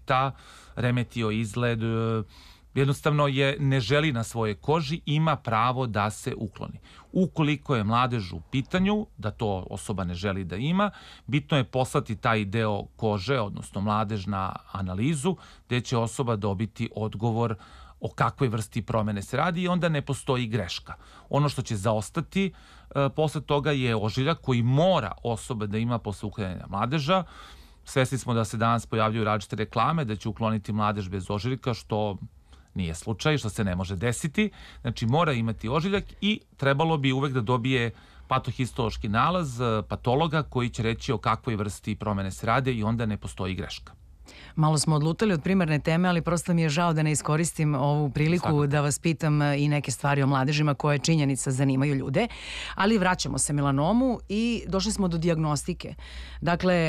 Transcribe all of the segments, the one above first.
ometa, remetio izgled, jednostavno je ne želi na svojoj koži, ima pravo da se ukloni. Ukoliko je mladež u pitanju, da to osoba ne želi da ima, bitno je poslati taj deo kože, odnosno mladež na analizu, gde će osoba dobiti odgovor o kakvoj vrsti promene se radi i onda ne postoji greška. Ono što će zaostati posle toga je ožiljak koji mora osoba da ima posle uklanjanja mladeža. Svesni smo da se danas pojavljuju različite reklame da će ukloniti mladež bez ožiljka, što nije slučaj, što se ne može desiti. Znači, mora imati ožiljak i trebalo bi uvek da dobije patohistološki nalaz patologa koji će reći o kakvoj vrsti promene se rade i onda ne postoji greška. Malo smo odlutali od primarne teme, ali prosto mi je žao da ne iskoristim ovu priliku da vas pitam i neke stvari o mladežima koje činjenica zanimaju ljude. Ali vraćamo se melanomu i došli smo do dijagnostike. Dakle,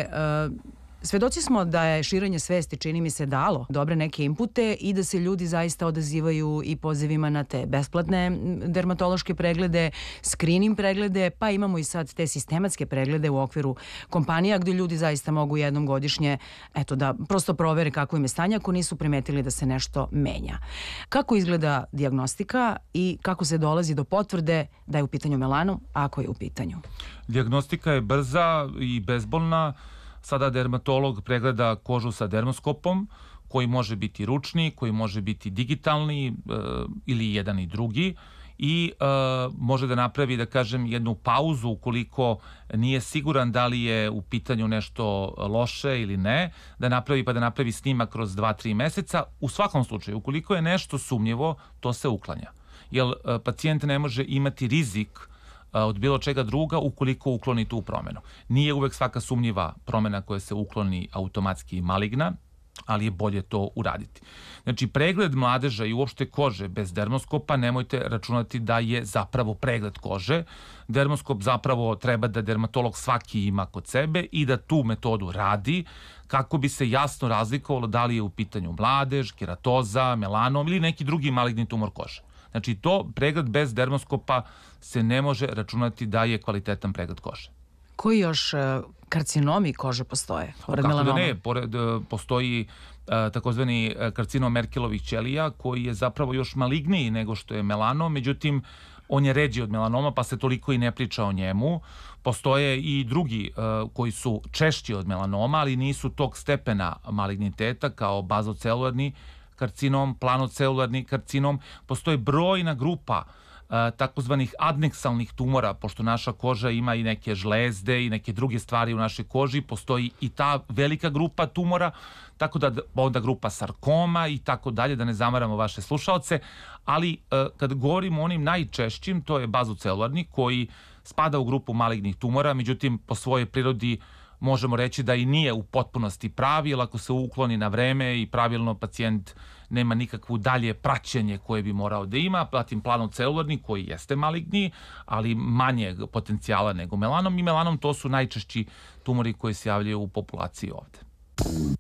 svedoci smo da je širenje svesti, čini mi se, dalo dobre neke inpute i da se ljudi zaista odazivaju i pozivima na te besplatne dermatološke preglede, screening preglede, pa imamo i sad te sistematske preglede u okviru kompanija gde ljudi zaista mogu jednom godišnje da prosto provere kako im je stanje ako nisu primetili da se nešto menja. Kako izgleda dijagnostika i kako se dolazi do potvrde da je u pitanju melanom, ako je u pitanju? Dijagnostika je brza i bezbolna. Sada dermatolog pregleda kožu sa dermoskopom, koji može biti ručni, koji može biti digitalni ili jedan i drugi i može da napravi, da kažem, jednu pauzu ukoliko nije siguran da li je u pitanju nešto loše ili ne, da napravi snimak kroz 2-3 meseca. U svakom slučaju, ukoliko je nešto sumnjivo, to se uklanja. Jer pacijent ne može imati rizik od bilo čega druga ukoliko ukloni tu promenu. Nije uvek svaka sumnjiva promena koja se ukloni automatski maligna, ali je bolje to uraditi. Znači, pregled mladeža i uopšte kože bez dermoskopa nemojte računati da je zapravo pregled kože. Dermoskop zapravo treba da dermatolog svaki ima kod sebe i da tu metodu radi kako bi se jasno razlikovalo da li je u pitanju mladež, keratoza, melanom ili neki drugi maligni tumor kože. Znači, to pregled bez dermoskopa se ne može računati da je kvalitetan pregled kože. Koji još karcinomi kože postoje? Pored melanoma? Kako da ne, postoji takozvani karcinom Merkelovih ćelija koji je zapravo još maligniji nego što je melanom, međutim, on je ređi od melanoma pa se toliko i ne priča o njemu. Postoje i drugi koji su češći od melanoma, ali nisu tog stepena maligniteta kao bazocelularni karcinom, planocelularni karcinom. Postoji brojna grupa takozvanih adneksalnih tumora, pošto naša koža ima i neke žlezde i neke druge stvari u našoj koži, postoji i ta velika grupa tumora, tako da onda grupa sarkoma i tako dalje, da ne zamaramo vaše slušaoce, ali kad govorimo o onim najčešćim, to je bazocelularni koji spada u grupu malignih tumora, međutim po svojoj prirodi možemo reći da i nije u potpunosti pravi, jer ako se ukloni na vreme i pravilno, pacijent nema nikakvu dalje praćenje koje bi morao da ima, zatim planocelularni koji jeste maligni, ali manje potencijala nego melanom i melanom, to su najčešći tumori koji se javljaju u populaciji ovde.